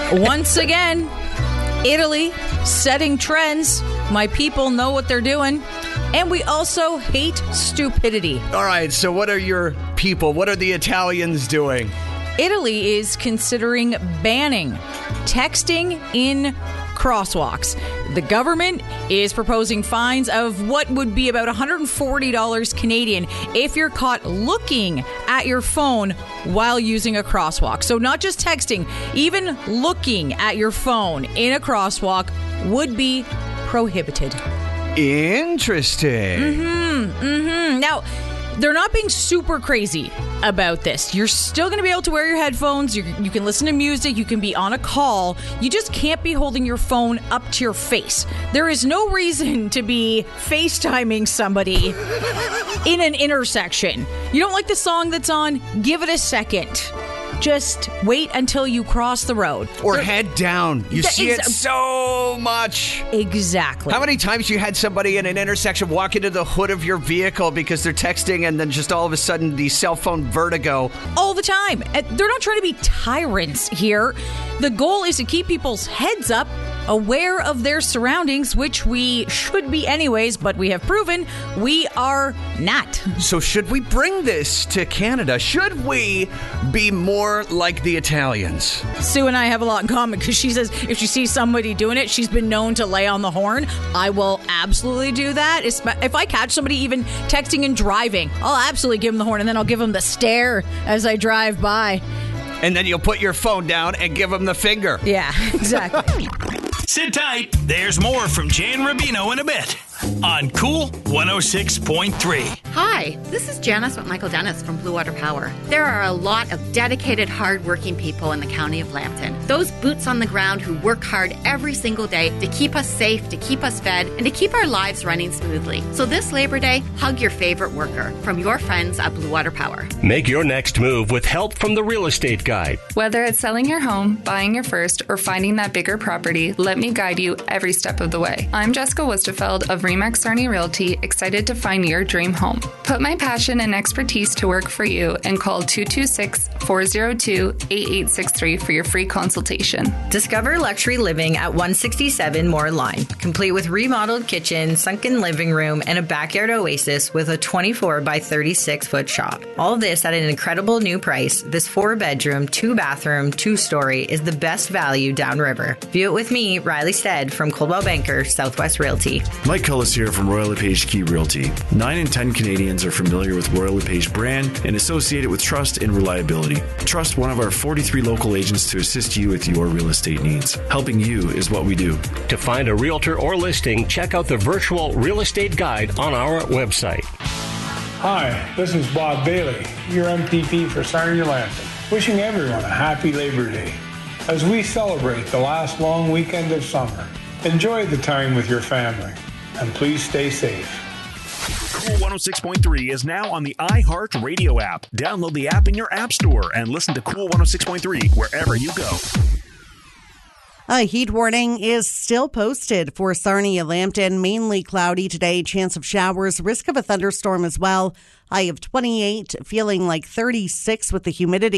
Once again, Italy setting trends. My people know what they're doing. And we also hate stupidity. All right, so what are your people? What are the Italians doing? Italy is considering banning texting in crosswalks. The government is proposing fines of what would be about $140 Canadian if you're caught looking at your phone while using a crosswalk. So not just texting, even looking at your phone in a crosswalk would be prohibited. Interesting. Now, they're not being super crazy about this. You're still going to be able to wear your headphones. You can listen to music. You can be on a call. You just can't be holding your phone up to your face. There is no reason to be FaceTiming somebody in an intersection. You don't like the song that's on? Give it a second. Just wait until you cross the road. Or head down. You see it so much. Exactly. How many times you had somebody in an intersection walk into the hood of your vehicle because they're texting and then just all of a sudden the cell phone vertigo? All the time. They're not trying to be tyrants here. The goal is to keep people's heads up, aware of their surroundings, which we should be anyways, but we have proven we are not. So should we bring this to Canada? Should we be more like the Italians? Sue and I have a lot in common because she says if she sees somebody doing it, she's been known to lay on the horn. I will absolutely do that. If I catch somebody even texting and driving, I'll absolutely give them the horn, and then I'll give them the stare as I drive by. And then you'll put your phone down and give them the finger. Yeah, exactly. Sit tight. There's more from Jan Rubino in a bit on Cool 106.3. Hi, this is Janice with Michael Dennis from Blue Water Power. There are a lot of dedicated, hard-working people in the county of Lambton. Those boots on the ground who work hard every single day to keep us safe, to keep us fed, and to keep our lives running smoothly. So this Labor Day, hug your favorite worker from your friends at Blue Water Power. Make your next move with help from the Real Estate Guide. Whether it's selling your home, buying your first, or finding that bigger property, let me guide you every step of the way. I'm Jessica Wustefeld of Remax Sarnia Realty, excited to find your dream home. Put my passion and expertise to work for you and call 226-402-8863 for your free consultation. Discover luxury living at 167 Moore Line, complete with remodeled kitchen, sunken living room, and a backyard oasis with a 24 by 36 foot shop. All this at an incredible new price. This 4-bedroom, 2-bathroom, 2-story is the best value downriver. View it with me, Riley Stead from Coldwell Banker, Southwest Realty. Mike Cullis here from Royal LePage Key Realty. 9 in 10 Canadians are familiar with Royal LePage brand and associate it with trust and reliability. Trust one of our 43 local agents to assist you with your real estate needs. Helping you is what we do. To find a realtor or listing, check out the virtual real estate guide on our website. Hi, this is Bob Bailey, your MPP for Sarnia Lambton, wishing everyone a happy Labor Day. As we celebrate the last long weekend of summer, enjoy the time with your family, and please stay safe. Cool 106.3 is now on the iHeartRadio app. Download the app in your app store and listen to Cool 106.3 wherever you go. A heat warning is still posted for Sarnia Lambton. Mainly cloudy today, chance of showers, risk of a thunderstorm as well. High of 28, feeling like 36 with the humidity.